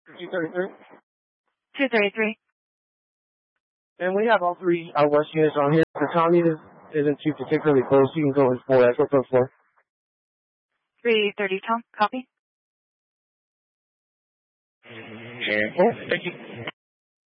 233. 233. And we have all three west units on here. The county isn't too particularly close. You can go in 4 Echo Code 4. 330 Tom, copy. Thank you.